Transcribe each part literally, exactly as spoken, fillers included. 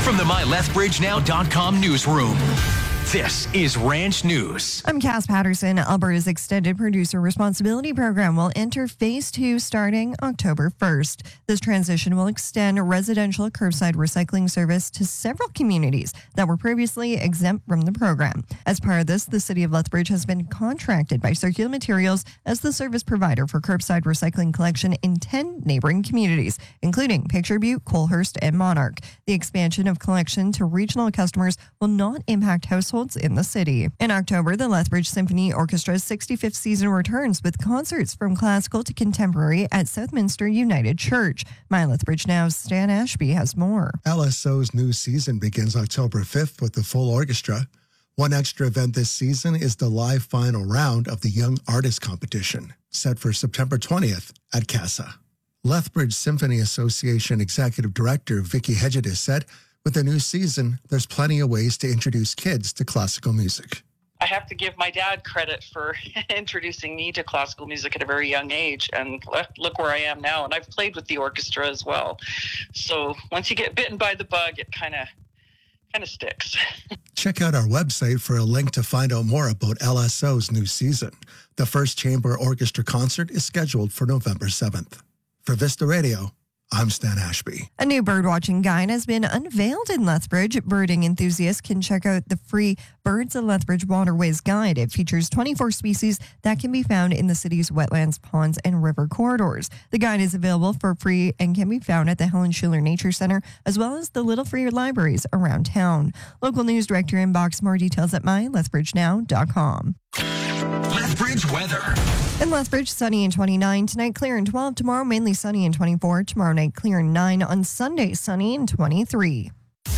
From the my lethbridge now dot com newsroom, this is Ranch News. I'm Cass Patterson. Alberta's Extended Producer Responsibility Program will enter Phase two starting October first. This transition will extend residential curbside recycling service to several communities that were previously exempt from the program. As part of this, the City of Lethbridge has been contracted by Circular Materials as the service provider for curbside recycling collection in ten neighboring communities, including Picture Butte, Colehurst, and Monarch. The expansion of collection to regional customers will not impact households in the city. In October, the Lethbridge Symphony Orchestra's sixty-fifth season returns with concerts from classical to contemporary at Southminster United Church. My Lethbridge Now's Stan Ashby has more. L S O's new season begins October fifth with the full orchestra. One extra event this season is the live final round of the Young Artist Competition, set for September twentieth at CASA. Lethbridge Symphony Association Executive Director Vicky Hedges said, with the new season, there's plenty of ways to introduce kids to classical music. I have to give my dad credit for introducing me to classical music at a very young age, and look where I am now. And I've played with the orchestra as well. So once you get bitten by the bug, it kind of kind of sticks. Check out our website for a link to find out more about L S O's new season. The first chamber orchestra concert is scheduled for November seventh. For Vista Radio, I'm Stan Ashby. A new birdwatching guide has been unveiled in Lethbridge. Birding enthusiasts can check out the free Birds of Lethbridge Waterways Guide. It features twenty-four species that can be found in the city's wetlands, ponds, and river corridors. The guide is available for free and can be found at the Helen Schuler Nature Center, as well as the Little Free libraries around town. Local news director inbox more details at my lethbridge now dot com. Lethbridge weather. In Lethbridge, sunny and twenty-nine. Tonight, clear and twelve. Tomorrow, mainly sunny and twenty-four. Tomorrow night, clear and nine. On Sunday, sunny and twenty-three.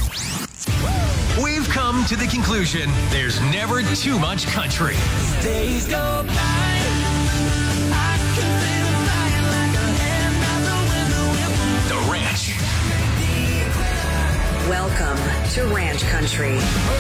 We've come to the conclusion there's never too much country. Days go by. I can feel it flying like a hand out the window. The Ranch. Welcome to Ranch Country.